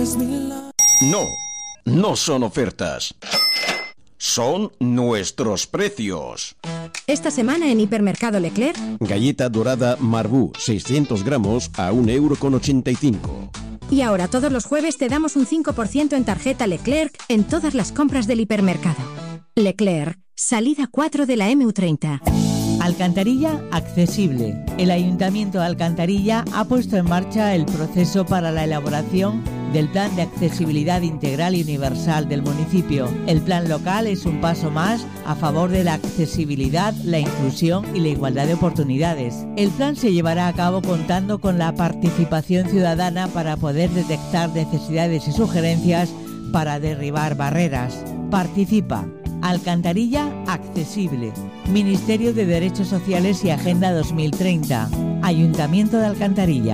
No, no son ofertas. Son nuestros precios. Esta semana en Hipermercado Leclerc, Galleta dorada Marbú, 600 gramos a 1,85 €. y ahora todos los jueves te damos un 5% en tarjeta Leclerc en todas las compras del hipermercado. Leclerc, salida 4 de la MU30. Alcantarilla accesible. El Ayuntamiento de Alcantarilla ha puesto en marcha el proceso para la elaboración del Plan de Accesibilidad Integral y Universal del municipio. El plan local es un paso más a favor de la accesibilidad, la inclusión y la igualdad de oportunidades. El plan se llevará a cabo contando con la participación ciudadana para poder detectar necesidades y sugerencias para derribar barreras. Participa. Alcantarilla accesible. Ministerio de Derechos Sociales y Agenda 2030. Ayuntamiento de Alcantarilla.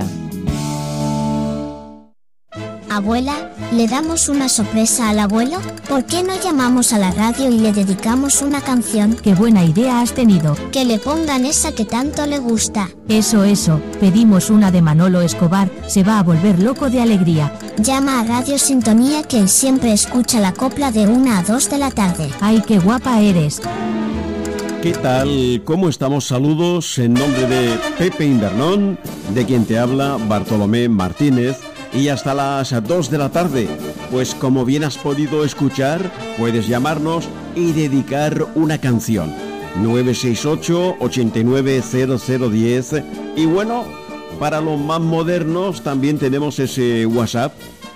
Abuela, ¿le damos una sorpresa al abuelo? ¿Por qué no llamamos a la radio y le dedicamos una canción? ¡Qué buena idea has tenido! Que le pongan esa que tanto le gusta. Eso, pedimos una de Manolo Escobar, se va a volver loco de alegría. Llama a Radio Sintonía que él siempre escucha la copla de 1 a 2 de la tarde. ¡Ay, qué guapa eres! ¿Qué tal? ¿Cómo estamos? Saludos en nombre de Pepe Invernón, de quien te habla Bartolomé Martínez, y hasta las 2 de la tarde. Pues como bien has podido escuchar, puedes llamarnos y dedicar una canción. 968-890010. Y bueno, para los más modernos también tenemos ese WhatsApp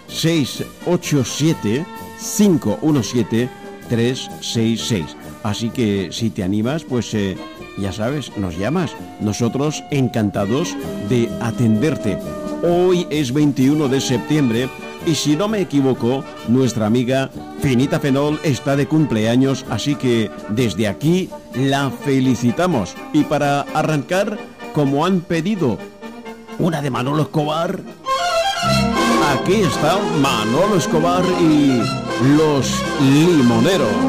687-517-366. Así que si te animas, pues ya sabes, nos llamas. Nosotros encantados de atenderte. Hoy es 21 de septiembre y si no me equivoco, nuestra amiga Finita Fenol está de cumpleaños, así que desde aquí la felicitamos. Y para arrancar, como han pedido, una de Manolo Escobar, aquí está Manolo Escobar y los Limoneros.